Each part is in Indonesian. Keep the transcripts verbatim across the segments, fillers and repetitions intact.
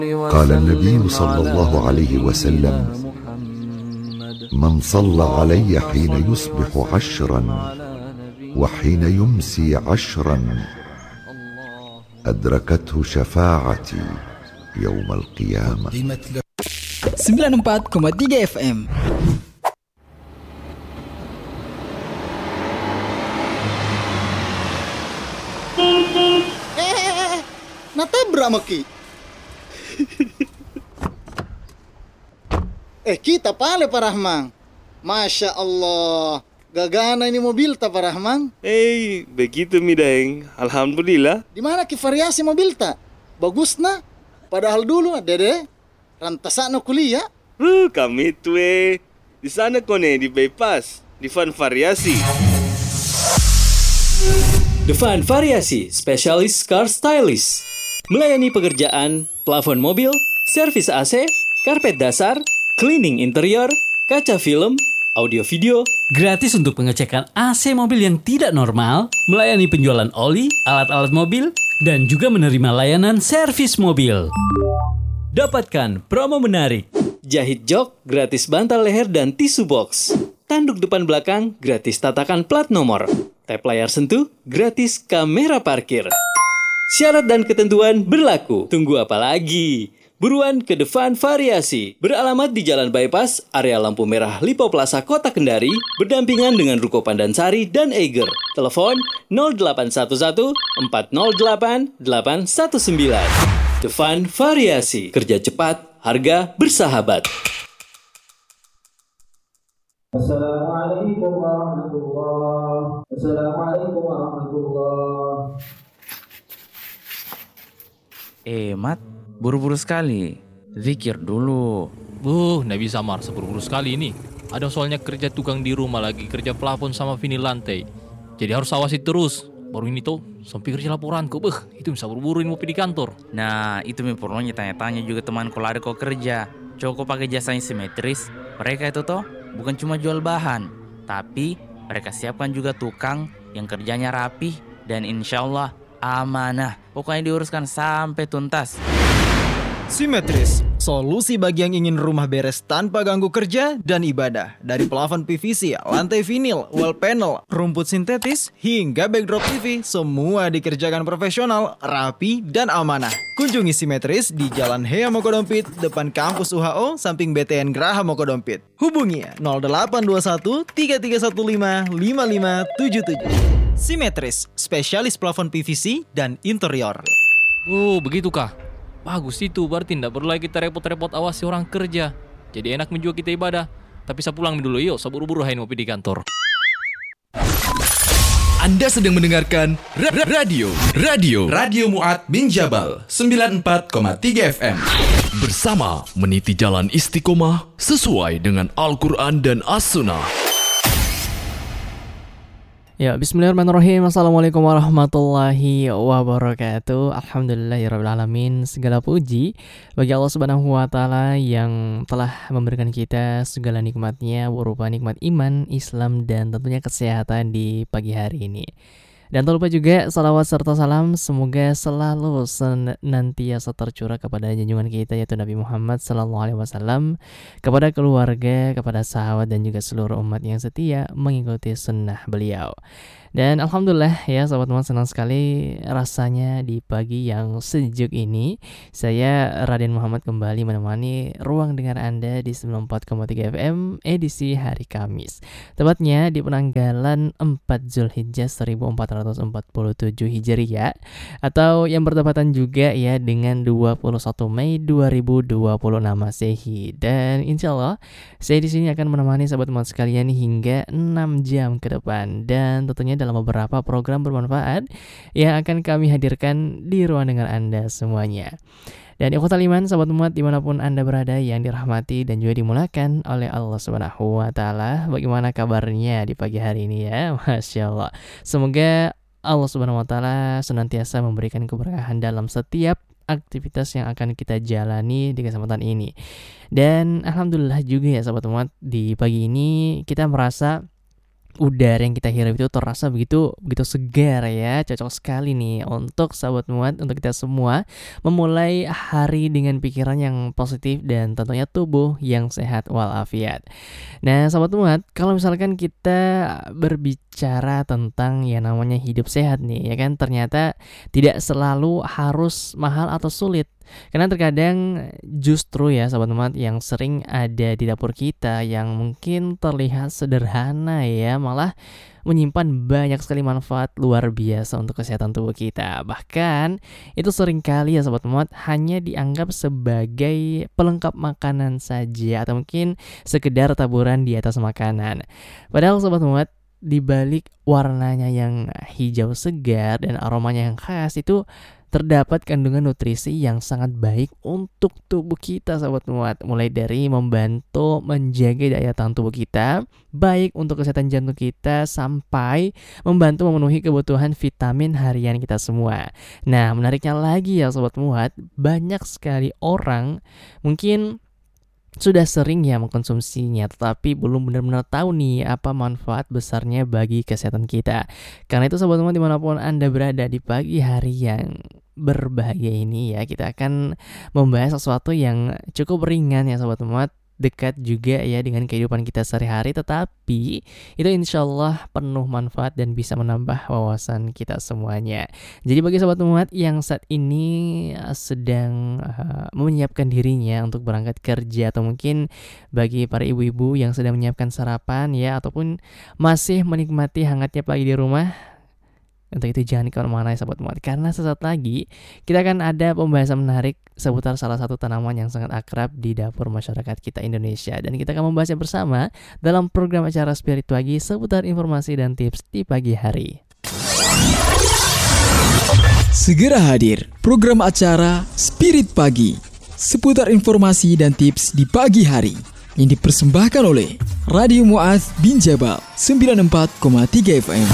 قال النبي صلى الله عليه وسلم من صلى علي حين يصبح عشرا وحين يمسي عشرا أدركته شفاعتي يوم القيامة. sembilan puluh empat koma tiga F M. Eh, natabrak maki. Eh, kita pale Pak Rahman. Masya Allah, gagana ini mobil ta Pak Rahman. Eh, begitu mideng. Alhamdulillah. Di mana ki variasi mobil ta? Bagus na. Padahal dulu dede rantasana kuliah. Uh, kami tuh eh. Di sana kone di bypass, di Van Variasi. The Van Variasi, spesialis car stylist. Melayani pekerjaan, plafon mobil, servis A C, karpet dasar, cleaning interior, kaca film, audio video. Gratis untuk pengecekan A C mobil yang tidak normal, melayani penjualan oli, alat-alat mobil, dan juga menerima layanan servis mobil. Dapatkan promo menarik. Jahit jok, gratis bantal leher dan tisu box. Tanduk depan belakang, gratis tatakan plat nomor. Tap layar sentuh, gratis kamera parkir. Syarat dan ketentuan berlaku. Tunggu apa lagi? Buruan ke The Van Variasi. Beralamat di Jalan Bypass, area lampu merah Lipo Plaza, Kota Kendari, berdampingan dengan Ruko Pandansari dan Eiger. Telepon nol delapan satu satu empat nol delapan delapan satu sembilan. The Van Variasi. Kerja cepat, harga bersahabat. Assalamualaikum warahmatullahi Assalamualaikum warahmatullahi. Eh, Mat, buru-buru sekali. Zikir dulu. Buh, nggak bisa Mar, seburu-buru sekali ini. Ada soalnya kerja tukang di rumah lagi, kerja plafon sama vinil lantai. Jadi harus awasi terus. Baru ini tuh, sampai kerja laporanku. Beuh, itu bisa buru-buruin mau pergi di kantor. Nah, itu mi perlunya tanya-tanya juga temanku lari kok kerja. Coba pakai jasanya simetris. Mereka itu toh bukan cuma jual bahan, tapi mereka siapkan juga tukang yang kerjanya rapih dan insya Allah amanah. Pokoknya diuruskan sampai tuntas. Simetris, solusi bagi yang ingin rumah beres tanpa ganggu kerja dan ibadah. Dari plafon P V C, lantai vinil, wall panel, rumput sintetis, hingga backdrop T V, semua dikerjakan profesional, rapi, dan amanah. Kunjungi Simetris di Jalan Hea Mokodompit, depan kampus U H O, samping B T N Graha Mokodompit. Hubungi nol delapan dua satu tiga tiga satu lima lima lima tujuh tujuh. Simetris, spesialis plafon P V C dan interior. Oh, begitukah? Bagus itu, berarti tidak perlu lagi kita repot-repot awasi orang kerja. Jadi enak menjual kita ibadah. Tapi saya pulang dulu yuk, saya buru-buru hain mau pergi di kantor. Anda sedang mendengarkan ra- ra- radio Radio Radio Mu'ad bin Jabal sembilan puluh empat koma tiga F M. Bersama meniti jalan istiqomah sesuai dengan Al-Quran dan As-Sunnah. Ya, bismillahirrahmanirrahim. Assalamualaikum warahmatullahi wabarakatuh. Alhamdulillahirrahmanirrahim. Segala puji bagi Allah subhanahu wa ta'ala yang telah memberikan kita segala nikmatnya berupa nikmat iman, Islam, dan tentunya kesehatan di pagi hari ini. Dan tak lupa juga salawat serta salam semoga selalu senantiasa tercurah kepada junjungan kita yaitu Nabi Muhammad sallallahu alaihi wasallam, kepada keluarga, kepada sahabat dan juga seluruh umat yang setia mengikuti sunnah beliau. Dan alhamdulillah ya sahabat teman, senang sekali rasanya di pagi yang sejuk ini saya Raden Muhammad kembali menemani ruang dengar Anda di sembilan puluh empat koma tiga F M edisi hari Kamis. Tepatnya di penanggalan empat Zulhijjah seribu empat ratus empat puluh tujuh Hijriah atau yang bertepatan juga ya dengan dua puluh satu Mei dua ribu dua puluh enam Masehi. Dan insyaallah saya di sini akan menemani sahabat teman sekalian hingga enam jam ke depan, dan tentunya dalam beberapa program bermanfaat yang akan kami hadirkan di ruang dengar Anda semuanya. Dan ikhwatal iman, sahabat umat dimanapun Anda berada yang dirahmati dan juga dimulakan oleh Allah subhanahu wa ta'ala, bagaimana kabarnya di pagi hari ini ya? Masya Allah. Semoga Allah subhanahu wa ta'ala senantiasa memberikan keberkahan dalam setiap aktivitas yang akan kita jalani di kesempatan ini. Dan alhamdulillah juga ya sahabat umat, di pagi ini kita merasa udara yang kita hirup itu terasa begitu begitu segar ya. Cocok sekali nih untuk sahabat muat, untuk kita semua memulai hari dengan pikiran yang positif dan tentunya tubuh yang sehat walafiat. Nah sahabat muat, kalau misalkan kita berbicara tentang yang namanya hidup sehat nih ya kan, ternyata tidak selalu harus mahal atau sulit. Karena terkadang justru ya sahabat umat yang sering ada di dapur kita yang mungkin terlihat sederhana ya, malah menyimpan banyak sekali manfaat luar biasa untuk kesehatan tubuh kita. Bahkan itu sering kali ya sahabat umat hanya dianggap sebagai pelengkap makanan saja, atau mungkin sekedar taburan di atas makanan. Padahal sahabat umat, di balik warnanya yang hijau segar dan aromanya yang khas itu terdapat kandungan nutrisi yang sangat baik untuk tubuh kita sahabat muat. Mulai dari membantu menjaga daya tahan tubuh kita, baik untuk kesehatan jantung kita, sampai membantu memenuhi kebutuhan vitamin harian kita semua. Nah menariknya lagi ya sahabat muat, banyak sekali orang mungkin sudah sering ya mengkonsumsinya, tetapi belum benar-benar tahu nih apa manfaat besarnya bagi kesehatan kita. Karena itu sahabat teman dimanapun Anda berada di pagi hari yang berbahagia ini ya, kita akan membahas sesuatu yang cukup ringan ya sahabat teman, dekat juga ya dengan kehidupan kita sehari-hari, tetapi itu insya Allah penuh manfaat dan bisa menambah wawasan kita semuanya. Jadi bagi sahabat umat yang saat ini sedang uh, menyiapkan dirinya untuk berangkat kerja, atau mungkin bagi para ibu-ibu yang sedang menyiapkan sarapan ya, ataupun masih menikmati hangatnya pagi di rumah, untuk itu jangan kemana-mana ya sahabat umat, karena sesaat lagi kita akan ada pembahasan menarik seputar salah satu tanaman yang sangat akrab di dapur masyarakat kita Indonesia, dan kita akan membahasnya bersama dalam program acara Spirit Pagi seputar informasi dan tips di pagi hari. Segera hadir program acara Spirit Pagi seputar informasi dan tips di pagi hari yang dipersembahkan oleh Radio Mu'adz bin Jabal sembilan puluh empat koma tiga F M.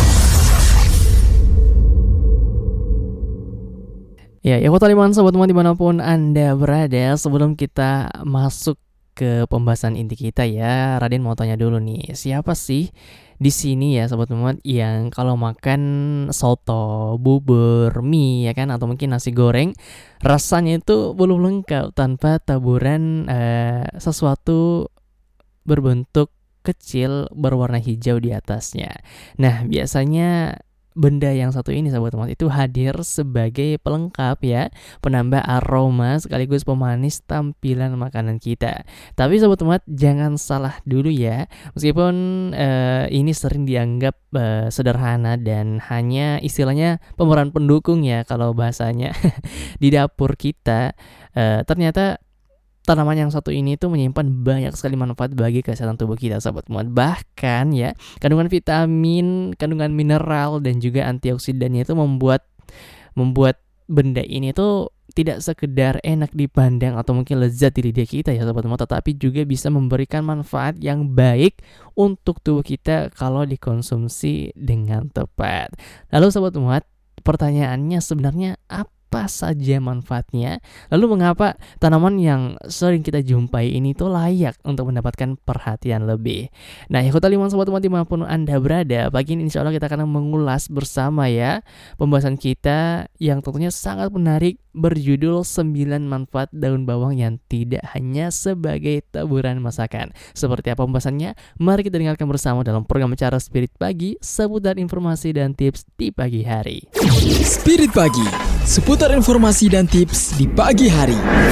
Ya, ya kota liman sobat teman dimanapun Anda berada, sebelum kita masuk ke pembahasan inti kita ya, Raden mau tanya dulu nih, siapa sih di sini ya sobat teman yang kalau makan soto, bubur, mie ya kan, atau mungkin nasi goreng, rasanya itu belum lengkap tanpa taburan eh, sesuatu berbentuk kecil berwarna hijau di atasnya. Nah, biasanya benda yang satu ini sahabat teman itu hadir sebagai pelengkap ya, penambah aroma sekaligus pemanis tampilan makanan kita. Tapi sahabat teman jangan salah dulu ya, meskipun uh, ini sering dianggap uh, sederhana dan hanya istilahnya pemeran pendukung ya kalau bahasanya di dapur kita, uh, ternyata tanaman yang satu ini tuh menyimpan banyak sekali manfaat bagi kesehatan tubuh kita sahabat muat. Bahkan ya, kandungan vitamin, kandungan mineral dan juga antioksidannya itu membuat membuat benda ini tuh tidak sekedar enak dipandang atau mungkin lezat di lidah kita ya sahabat muat, tetapi juga bisa memberikan manfaat yang baik untuk tubuh kita kalau dikonsumsi dengan tepat. Lalu sahabat muat, pertanyaannya sebenarnya apa apa saja manfaatnya? Lalu mengapa tanaman yang sering kita jumpai ini tuh layak untuk mendapatkan perhatian lebih? Nah, ya kota liman sobat teman dimanapun Anda berada, pagi ini insya Allah kita akan mengulas bersama ya pembahasan kita yang tentunya sangat menarik, berjudul sembilan manfaat daun bawang yang tidak hanya sebagai taburan masakan. Seperti apa pembahasannya? Mari kita dengarkan bersama dalam program acara Spirit Pagi seputar informasi dan tips di pagi hari. Spirit Pagi seputar informasi dan tips di pagi hari.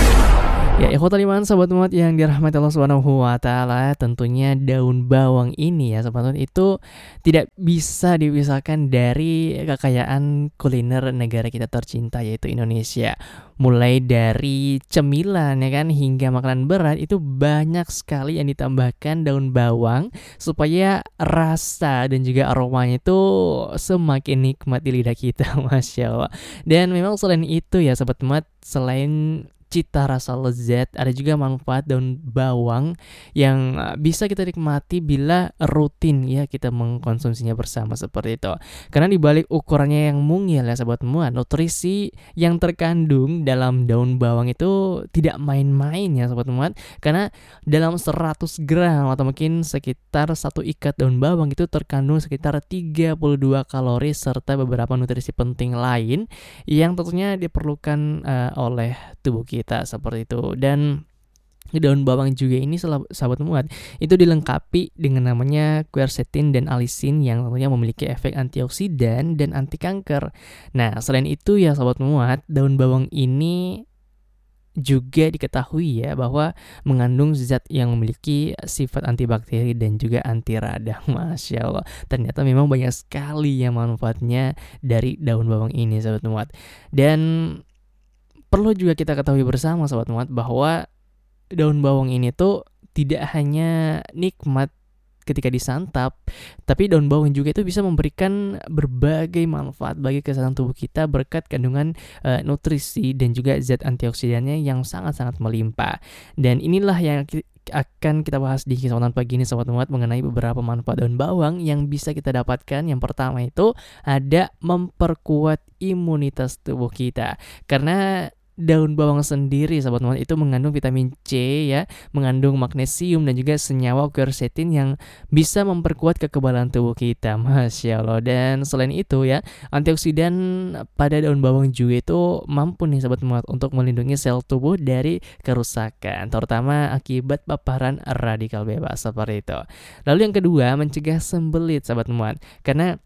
Ya, ikhwatal iman sahabat umat yang dirahmati Allah Subhanahu wa taala, tentunya daun bawang ini ya sahabat, itu tidak bisa dipisahkan dari kekayaan kuliner negara kita tercinta yaitu Indonesia. Mulai dari cemilan ya kan hingga makanan berat itu banyak sekali yang ditambahkan daun bawang supaya rasa dan juga aromanya itu semakin nikmat di lidah kita, Masya Allah. Dan memang selain itu ya sahabat umat, selain cita rasa lezat, ada juga manfaat daun bawang yang bisa kita nikmati bila rutin ya kita mengkonsumsinya bersama seperti itu. Karena dibalik ukurannya yang mungil ya sahabat semua, nutrisi yang terkandung dalam daun bawang itu tidak main-main ya sahabat semua. Karena dalam seratus gram atau mungkin sekitar satu ikat daun bawang itu terkandung sekitar tiga puluh dua kalori serta beberapa nutrisi penting lain yang tentunya diperlukan uh, oleh tubuh kita seperti itu. Dan daun bawang juga ini sahabat muat itu dilengkapi dengan namanya quercetin dan alisin yang tentunya memiliki efek antioksidan dan anti kanker. Nah, selain itu ya sahabat muat, daun bawang ini juga diketahui ya bahwa mengandung zat yang memiliki sifat antibakteri dan juga anti radang. Masya Allah, ternyata memang banyak sekali yang manfaatnya dari daun bawang ini sahabat muat. Dan perlu juga kita ketahui bersama sahabat muat bahwa daun bawang ini tuh tidak hanya nikmat ketika disantap, tapi daun bawang juga itu bisa memberikan berbagai manfaat bagi kesehatan tubuh kita berkat kandungan uh, nutrisi dan juga zat antioksidannya yang sangat-sangat melimpah. Dan inilah yang ki- akan kita bahas di kesempatan pagi ini sahabat muat mengenai beberapa manfaat daun bawang yang bisa kita dapatkan. Yang pertama itu ada memperkuat imunitas tubuh kita, karena daun bawang sendiri sahabat muat itu mengandung vitamin C ya, mengandung magnesium dan juga senyawa quercetin yang bisa memperkuat kekebalan tubuh kita. Masya Allah. Dan selain itu ya, antioksidan pada daun bawang juga itu mampu nih sahabat muat untuk melindungi sel tubuh dari kerusakan, terutama akibat paparan radikal bebas seperti itu. Lalu yang kedua, mencegah sembelit sahabat muat, karena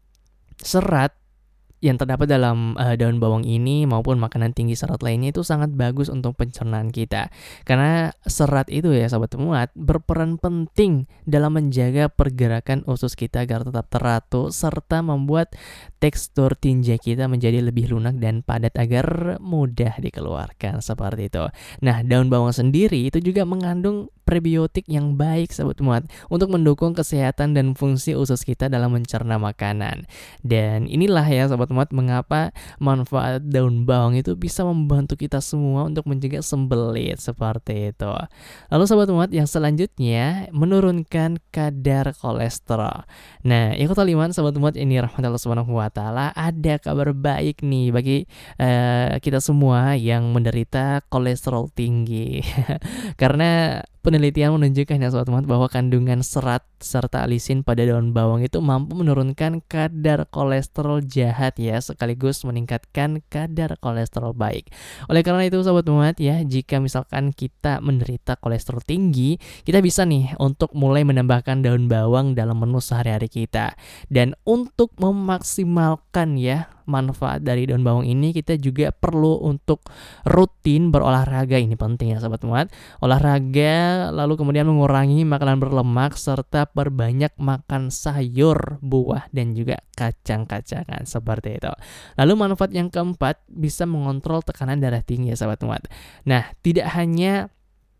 serat yang terdapat dalam uh, daun bawang ini maupun makanan tinggi serat lainnya itu sangat bagus untuk pencernaan kita. Karena serat itu ya sahabat muat berperan penting dalam menjaga pergerakan usus kita agar tetap teratur serta membuat tekstur tinja kita menjadi lebih lunak dan padat agar mudah dikeluarkan seperti itu. Nah, daun bawang sendiri itu juga mengandung prebiotik yang baik sahabat muat untuk mendukung kesehatan dan fungsi usus kita dalam mencerna makanan. Dan inilah ya sahabat muat mengapa manfaat daun bawang itu bisa membantu kita semua untuk mencegah sembelit seperti itu. Lalu sahabat muat yang selanjutnya, menurunkan kadar kolesterol. Nah, yang kelima sahabat muat ini rahmatullah subhanahu wa ta'ala, ada kabar baik nih bagi uh, kita semua yang menderita kolesterol tinggi. Karena penelitian menunjukkan ya sahabat muat bahwa kandungan serat serta alisin pada daun bawang itu mampu menurunkan kadar kolesterol jahat ya, sekaligus meningkatkan kadar kolesterol baik. Oleh karena itu sahabat muat ya, jika misalkan kita menderita kolesterol tinggi, kita bisa nih untuk mulai menambahkan daun bawang dalam menu sehari-hari kita. Dan untuk memaksimalkan ya manfaat dari daun bawang ini, kita juga perlu untuk rutin berolahraga. Ini penting ya sahabat muat. Olahraga, lalu kemudian mengurangi makanan berlemak serta perbanyak makan sayur, buah dan juga kacang-kacangan seperti itu. Lalu manfaat yang keempat, bisa mengontrol tekanan darah tinggi ya sahabat muat. Nah, tidak hanya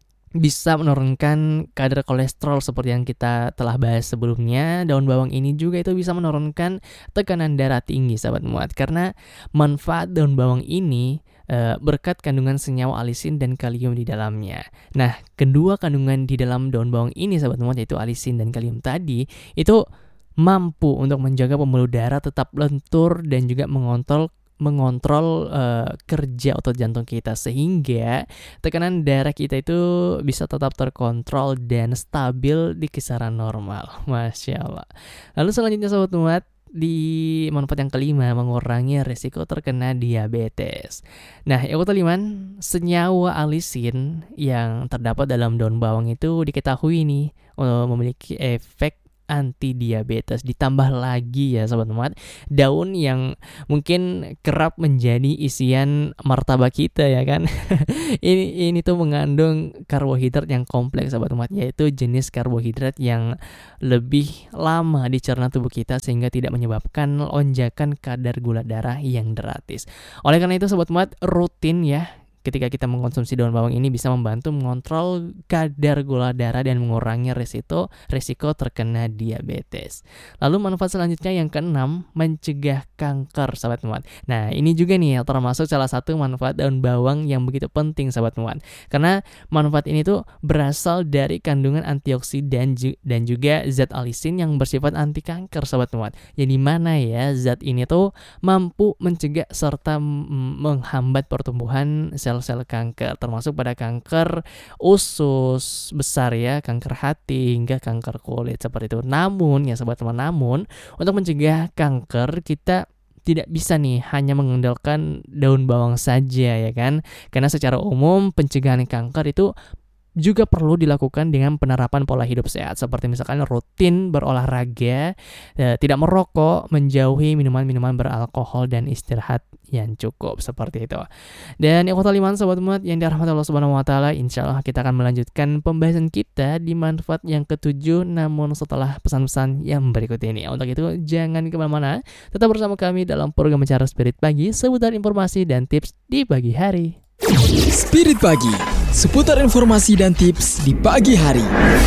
bisa menurunkan kadar kolesterol seperti yang kita telah bahas sebelumnya, daun bawang ini juga itu bisa menurunkan tekanan darah tinggi sahabat muat, karena manfaat daun bawang ini e, berkat kandungan senyawa alisin dan kalium di dalamnya. Nah, kedua kandungan di dalam daun bawang ini sahabat muat, yaitu alisin dan kalium tadi, itu mampu untuk menjaga pembuluh darah tetap lentur dan juga mengontrol mengontrol uh, kerja otot jantung kita, sehingga tekanan darah kita itu bisa tetap terkontrol dan stabil di kisaran normal. Masya Allah. Lalu selanjutnya sahabat muat, di manfaat yang kelima, mengurangi risiko terkena diabetes. Nah, yang kelima, senyawa alisin yang terdapat dalam daun bawang itu diketahui nih uh, memiliki efek anti diabetes. Ditambah lagi ya sahabat muat, daun yang mungkin kerap menjadi isian martabak kita ya kan. ini ini tuh mengandung karbohidrat yang kompleks sahabat muat, yaitu jenis karbohidrat yang lebih lama dicerna tubuh kita sehingga tidak menyebabkan lonjakan kadar gula darah yang drastis. Oleh karena itu sahabat muat, rutin ya ketika kita mengkonsumsi daun bawang ini bisa membantu mengontrol kadar gula darah dan mengurangi risiko risiko terkena diabetes. Lalu manfaat selanjutnya yang keenam, mencegah kanker, sahabat muat. Nah, ini juga nih termasuk salah satu manfaat daun bawang yang begitu penting, sahabat muat. Karena manfaat ini tuh berasal dari kandungan antioksidan dan juga zat alisin yang bersifat anti kanker, sahabat muat. Yang dimana ya zat ini tuh mampu mencegah serta menghambat pertumbuhan sel-sel kanker, termasuk pada kanker usus besar ya, kanker hati hingga kanker kulit seperti itu. Namun ya sahabat teman, namun untuk mencegah kanker kita tidak bisa nih hanya mengandalkan daun bawang saja ya kan, karena secara umum pencegahan kanker itu juga perlu dilakukan dengan penerapan pola hidup sehat seperti misalkan rutin berolahraga, e, tidak merokok, menjauhi minuman-minuman beralkohol dan istirahat yang cukup seperti itu. Dan ikhwatal iman sahabat umat yang dirahmati Allah Subhanahu wa taala, insyaallah kita akan melanjutkan pembahasan kita di manfaat yang ketujuh namun setelah pesan-pesan yang berikut ini. Untuk itu jangan kemana-mana, tetap bersama kami dalam program Bicara Spirit Pagi seputar informasi dan tips di pagi hari. Spirit Pagi, seputar informasi dan tips di pagi hari.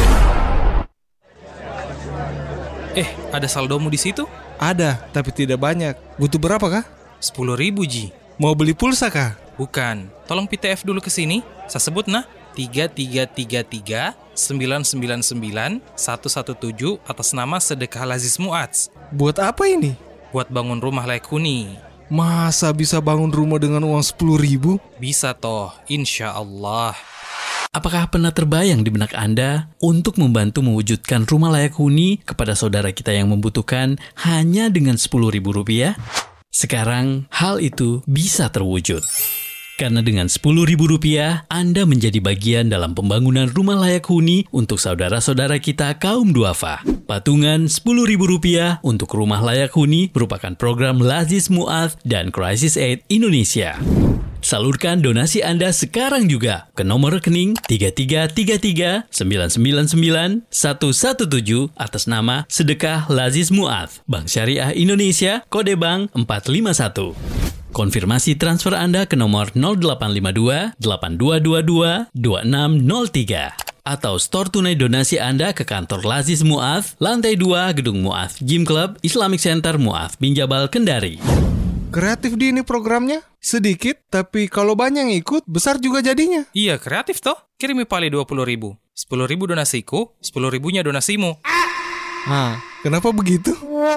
Eh, ada saldomu di situ? Ada, tapi tidak banyak. Butuh berapa kah? Sepuluh ribu, Ji. Mau beli pulsa kah? Bukan. Tolong P T F dulu ke sini. Saya sebut nah. tiga tiga tiga tiga sembilan sembilan sembilan satu satu tujuh atas nama Sedekah Lazis Mu'adz. Buat apa ini? Buat bangun rumah layak huni. Masa bisa bangun rumah dengan uang sepuluh ribu? Bisa toh, insya Allah. Apakah pernah terbayang di benak Anda untuk membantu mewujudkan rumah layak huni kepada saudara kita yang membutuhkan hanya dengan sepuluh ribu rupiah? Sekarang hal itu bisa terwujud. Karena dengan sepuluh ribu rupiah, Anda menjadi bagian dalam pembangunan rumah layak huni untuk saudara-saudara kita kaum duafa. Patungan sepuluh ribu rupiah untuk rumah layak huni merupakan program Lazis Mu'adz dan Crisis Aid Indonesia. Salurkan donasi Anda sekarang juga ke nomor rekening tiga tiga tiga tiga sembilan sembilan sembilan satu satu tujuh atas nama Sedekah Lazis Mu'adz, Bank Syariah Indonesia, kode bank empat lima satu. Konfirmasi transfer Anda ke nomor nol delapan lima dua delapan dua dua dua dua enam nol tiga atau store tunai donasi Anda ke kantor Lazis Mu'adz, lantai dua Gedung Mu'adz Gym Club Islamic Center Mu'adz bin Jabal, Kendari. Kreatif di ini programnya. Sedikit, tapi kalau banyak yang ikut, besar juga jadinya. Iya, kreatif toh. Kirimi pali dua puluh ribu. sepuluh ribu donasiku, sepuluh ribunya donasimu. Nah, kenapa begitu?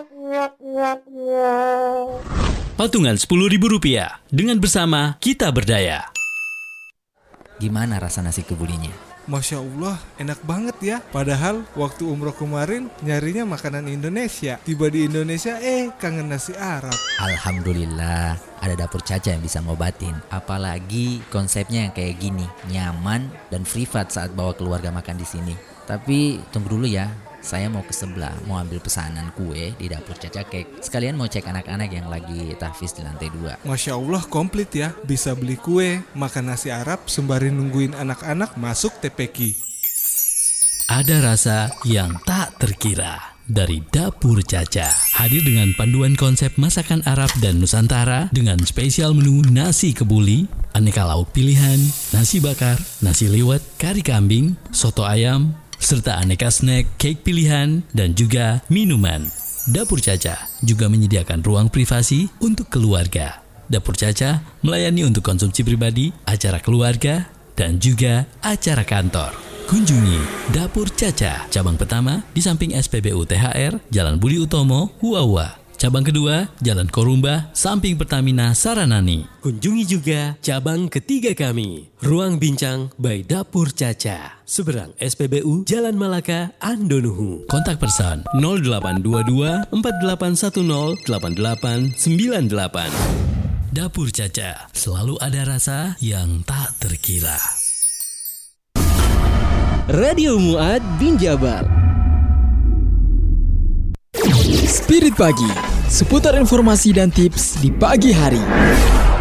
Patungan sepuluh ribu rupiah. Dengan bersama, kita berdaya. Gimana rasa nasi kebulinya? Masya Allah, enak banget ya. Padahal waktu umroh kemarin nyarinya makanan Indonesia. Tiba di Indonesia, eh kangen nasi Arab. Alhamdulillah, ada Dapur Caca yang bisa ngobatin. Apalagi konsepnya yang kayak gini, nyaman dan privat saat bawa keluarga makan di sini. Tapi tunggu dulu ya, saya mau ke sebelah, mau ambil pesanan kue di Dapur Caca Cake. Sekalian mau cek anak-anak yang lagi tahfiz di lantai dua. Masya Allah, komplit ya. Bisa beli kue, makan nasi Arab, sembari nungguin anak-anak masuk T P Q. Ada rasa yang tak terkira dari Dapur Caca. Hadir dengan panduan konsep masakan Arab dan Nusantara dengan spesial menu nasi kebuli, aneka lauk pilihan, nasi bakar, nasi liwet, kari kambing, soto ayam, serta aneka snack, cake pilihan, dan juga minuman. Dapur Caca juga menyediakan ruang privasi untuk keluarga. Dapur Caca melayani untuk konsumsi pribadi, acara keluarga, dan juga acara kantor. Kunjungi Dapur Caca, cabang pertama di samping S P B U T H R, Jalan Budi Utomo, Huawa. Cabang kedua, Jalan Korumba, samping Pertamina Saranani. Kunjungi juga cabang ketiga kami, Ruang Bincang by Dapur Caca, seberang S P B U Jalan Malaka, Andonuhu. Kontak person nol delapan dua dua empat delapan satu nol delapan delapan sembilan delapan. Dapur Caca, selalu ada rasa yang tak terkira. Radio Mu'adz bin Jabal. Spirit Pagi, seputar informasi dan tips di pagi hari.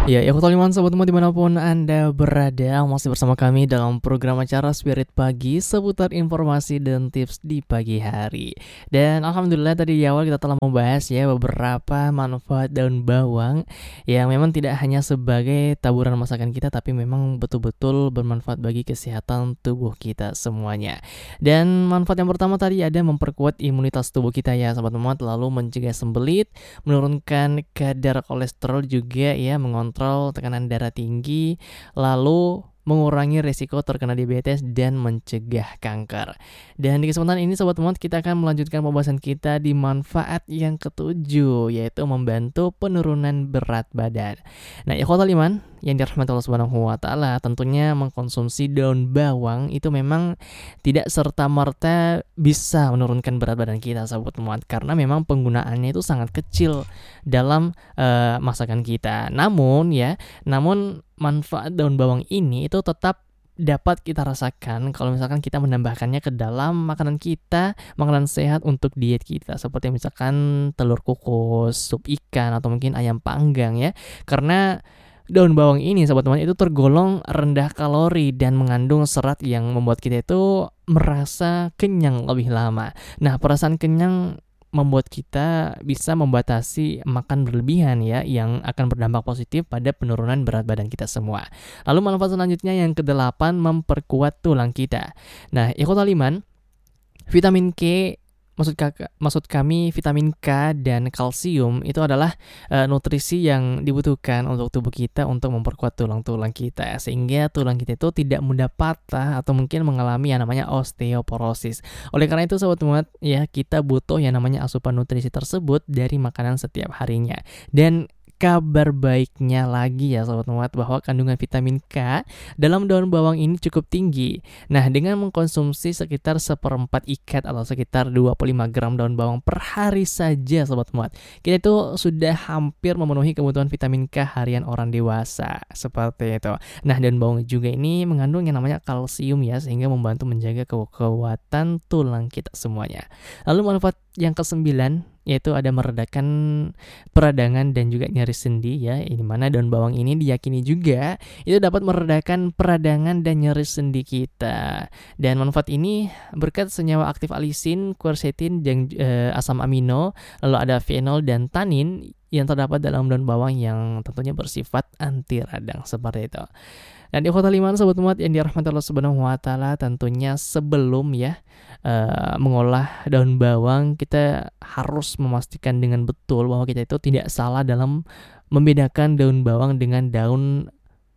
Ya, ya teman sobat semua dimanapun Anda berada, masih bersama kami dalam program acara Spirit Pagi seputar informasi dan tips di pagi hari. Dan alhamdulillah tadi di awal kita telah membahas ya beberapa manfaat daun bawang yang memang tidak hanya sebagai taburan masakan kita, tapi memang betul-betul bermanfaat bagi kesehatan tubuh kita semuanya. Dan manfaat yang pertama tadi ada memperkuat imunitas tubuh kita ya sobat semua, lalu mencegah sembelit, menurunkan kadar kolesterol juga ya, mengontrol kontrol tekanan darah tinggi, lalu mengurangi risiko terkena diabetes dan mencegah kanker. Dan di kesempatan ini sobat teman, kita akan melanjutkan pembahasan kita di manfaat yang ketujuh, yaitu membantu penurunan berat badan. Nah, ikhwatal iman yang dirahmati Allah Subhanahu wa taala, tentunya mengkonsumsi daun bawang itu memang tidak serta-merta bisa menurunkan berat badan kita sobat teman, karena memang penggunaannya itu sangat kecil dalam uh, masakan kita. Namun ya, namun manfaat daun bawang ini itu tetap dapat kita rasakan kalau misalkan kita menambahkannya ke dalam makanan kita, makanan sehat untuk diet kita, seperti misalkan telur kukus, sup ikan, atau mungkin ayam panggang ya. Karena daun bawang ini sobat teman itu tergolong rendah kalori dan mengandung serat yang membuat kita itu merasa kenyang lebih lama. Nah, perasaan kenyang membuat kita bisa membatasi makan berlebihan ya, yang akan berdampak positif pada penurunan berat badan kita semua. Lalu manfaat selanjutnya yang kedelapan, memperkuat tulang kita. Nah, ikhwatal iman, vitamin K, maksud kakak, maksud kami vitamin K dan kalsium itu adalah uh, nutrisi yang dibutuhkan untuk tubuh kita untuk memperkuat tulang-tulang kita, sehingga tulang kita itu tidak mudah patah atau mungkin mengalami yang namanya osteoporosis. Oleh karena itu sobat muat ya, kita butuh yang namanya asupan nutrisi tersebut dari makanan setiap harinya. Dan kabar baiknya lagi ya sobat muat, bahwa kandungan vitamin K dalam daun bawang ini cukup tinggi. Nah, dengan mengkonsumsi sekitar seperempat ikat atau sekitar dua puluh lima gram daun bawang per hari saja sobat muat, kita itu sudah hampir memenuhi kebutuhan vitamin K harian orang dewasa, seperti itu. Nah, daun bawang juga ini mengandung yang namanya kalsium ya, sehingga membantu menjaga kekuatan tulang kita semuanya. Lalu manfaat yang kesembilan yaitu ada meredakan peradangan dan juga nyeri sendi ya, ini mana daun bawang ini diyakini juga itu dapat meredakan peradangan dan nyeri sendi kita. Dan manfaat ini berkat senyawa aktif alisin, quercetin, dan e, asam amino, lalu ada fenol dan tanin yang terdapat dalam daun bawang yang tentunya bersifat anti radang, seperti itu. Dan di ikhwatal iman sobat muat yang dirahmati Allah Subhanahu wa taala, tentunya sebelum ya uh, mengolah daun bawang, kita harus memastikan dengan betul bahwa kita itu tidak salah dalam membedakan daun bawang dengan daun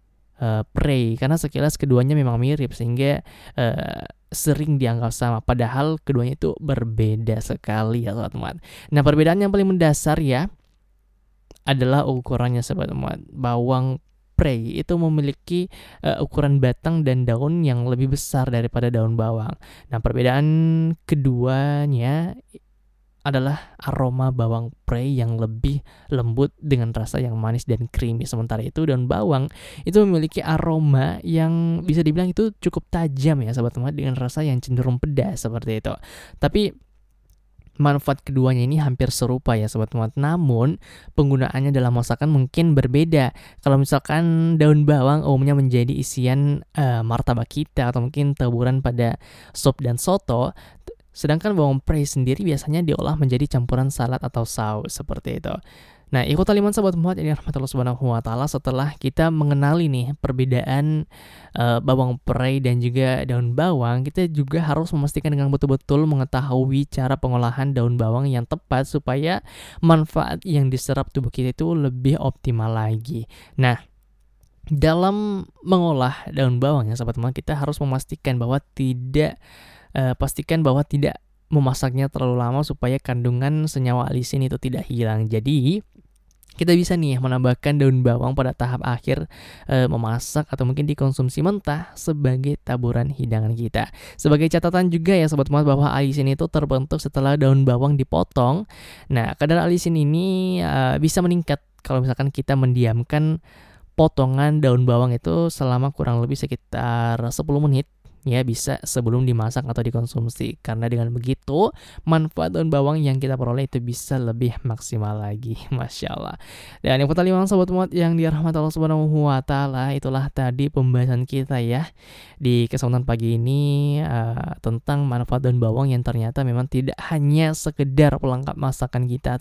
uh, prei, karena sekilas keduanya memang mirip sehingga uh, sering dianggap sama, padahal keduanya itu berbeda sekali ya sobat muat. Nah, perbedaan yang paling mendasar ya adalah ukurannya sobat muat. Bawang prei itu memiliki uh, ukuran batang dan daun yang lebih besar daripada daun bawang. Nah, perbedaan keduanya adalah aroma bawang prei yang lebih lembut dengan rasa yang manis dan creamy. Sementara itu daun bawang itu memiliki aroma yang bisa dibilang itu cukup tajam ya sobat teman, dengan rasa yang cenderung pedas seperti itu. Tapi manfaat keduanya ini hampir serupa ya sobat muat, namun penggunaannya dalam masakan mungkin berbeda. Kalau misalkan daun bawang umumnya menjadi isian uh, martabak kita atau mungkin taburan pada sup dan soto, sedangkan bawang prei sendiri biasanya diolah menjadi campuran salad atau saus, seperti itu. Nah, ikhwatal iman sobat muat ini rahmatullah subhanahu wa ta'ala, setelah kita mengenali nih perbedaan uh, bawang prei dan juga daun bawang, kita juga harus memastikan dengan betul-betul mengetahui cara pengolahan daun bawang yang tepat supaya manfaat yang diserap tubuh kita itu lebih optimal lagi. Nah, dalam mengolah daun bawang ya sobat muat, kita harus memastikan bahwa tidak uh, pastikan bahwa tidak memasaknya terlalu lama supaya kandungan senyawa alisin itu tidak hilang. Jadi kita bisa nih menambahkan daun bawang pada tahap akhir e, memasak atau mungkin dikonsumsi mentah sebagai taburan hidangan kita. Sebagai catatan juga ya sobat muat, bahwa alisin itu terbentuk setelah daun bawang dipotong. Nah, kadar alisin ini e, bisa meningkat kalau misalkan kita mendiamkan potongan daun bawang itu selama kurang lebih sekitar sepuluh menit ya bisa sebelum dimasak atau dikonsumsi. Karena dengan begitu manfaat daun bawang yang kita peroleh itu bisa lebih maksimal lagi. Masya Allah. Dan yang pertama sobat muat yang dirahmati Allah Subhanahu wa taala, itulah tadi pembahasan kita ya di kesempatan pagi ini uh, tentang manfaat daun bawang yang ternyata memang tidak hanya sekedar pelengkap masakan kita,